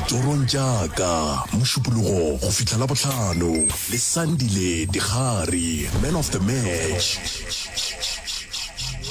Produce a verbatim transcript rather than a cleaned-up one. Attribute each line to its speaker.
Speaker 1: ditorong jaaka Mošupologo go fitlha la botlhano le Sandile Digari, man of the match.